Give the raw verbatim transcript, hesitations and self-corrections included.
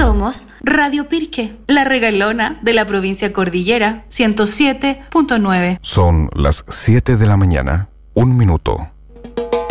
Somos Radio Pirque, la regalona de la provincia Cordillera, ciento siete punto nueve. Son las siete de la mañana, un minuto.